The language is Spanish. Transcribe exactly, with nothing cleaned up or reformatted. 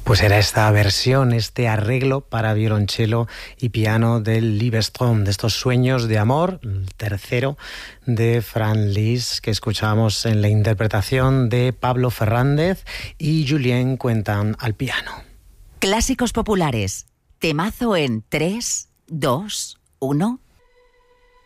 Pues era esta versión, este arreglo para violonchelo y piano del Liebestrom, de estos sueños de amor, el tercero de Franz Liszt, que escuchábamos en la interpretación de Pablo Fernández y Julien Quentin al piano. Clásicos populares, temazo en tres, dos, uno...